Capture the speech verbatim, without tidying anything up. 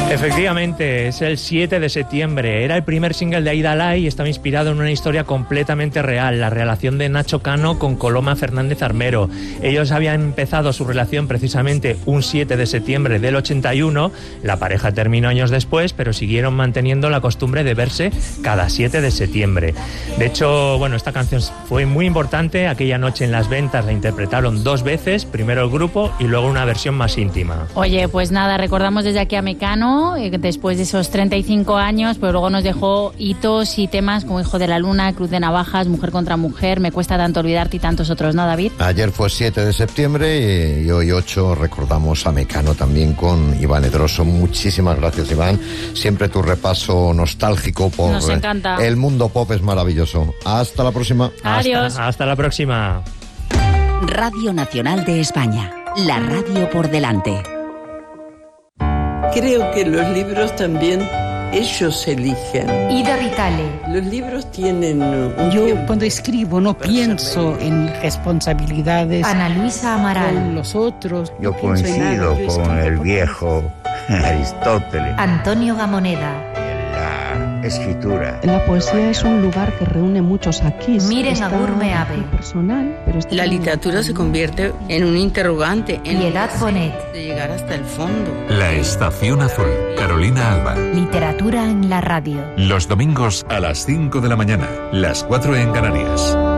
Efectivamente, es el siete de septiembre. Era el primer single de Aída Lai y estaba inspirado en una historia completamente real, la relación de Nacho Cano con Coloma Fernández Armero. Ellos habían empezado su relación precisamente un siete de septiembre del ochenta y uno. La pareja terminó años después, pero siguieron manteniendo la costumbre de verse cada siete de septiembre. De hecho, bueno, esta canción fue muy importante. Aquella noche en las ventas la interpretaron dos veces, primero el grupo y luego una versión más íntima. Oye, pues nada, recordamos desde aquí a Mecano, después de esos treinta y cinco años, pero luego nos dejó hitos y temas como Hijo de la Luna, Cruz de Navajas, Mujer contra Mujer, Me cuesta tanto olvidarte y tantos otros, ¿no, David? Ayer fue siete de septiembre y hoy ocho recordamos a Mecano también con Iván Edroso. Muchísimas gracias, Iván. Siempre tu repaso nostálgico por Nos encanta. El mundo pop es maravilloso. Hasta la próxima. Adiós. Hasta, hasta la próxima. Radio Nacional de España, la radio por delante. Creo que los libros también ellos eligen. Ida Vitale. Los libros tienen un Yo tiempo. cuando escribo no pienso en responsabilidades Ana Luisa Amaral. con los otros. Yo no pienso en nada. coincido Yo con escribo el porque- viejo Aristóteles Antonio Gamoneda. en la escritura. La poesía es un lugar que reúne muchos aquí. Miren Está Agur Meave. muy personal, pero está La muy literatura se convierte en un interrogante, en Piedad Bonet. de llegar hasta el fondo. La Estación Azul, Carolina Alba. Literatura en la radio. Los domingos a las cinco de la mañana, las cuatro en Canarias.